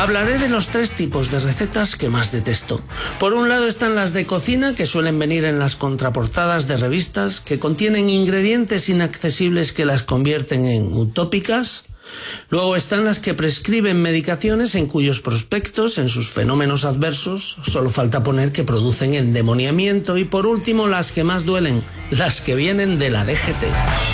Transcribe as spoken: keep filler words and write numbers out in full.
Hablaré de los tres tipos de recetas que más detesto. Por un lado están las de cocina, que suelen venir en las contraportadas de revistas, que contienen ingredientes inaccesibles que las convierten en utópicas. Luego están las que prescriben medicaciones en cuyos prospectos, en sus fenómenos adversos, solo falta poner que producen endemoniamiento. Y por último, las que más duelen, las que vienen de la D G T.